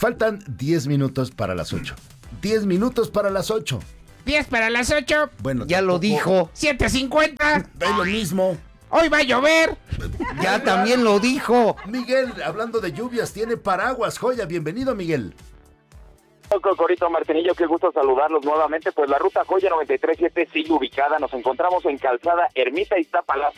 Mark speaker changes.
Speaker 1: Faltan 10 minutos para las 8. 10 minutos para las 8.
Speaker 2: 10 para las 8.
Speaker 1: Bueno,
Speaker 3: Ya lo dijo.
Speaker 2: 7:50.
Speaker 1: Es lo mismo.
Speaker 2: Hoy va a llover.
Speaker 3: Ya también lo dijo.
Speaker 1: Miguel, hablando de lluvias, tiene paraguas, joya. Bienvenido, Miguel.
Speaker 4: Cocorito Martinillo, qué gusto saludarlos nuevamente. Pues la ruta Joya 937 sigue ubicada. Nos encontramos en Calzada Ermita Iztapalapa,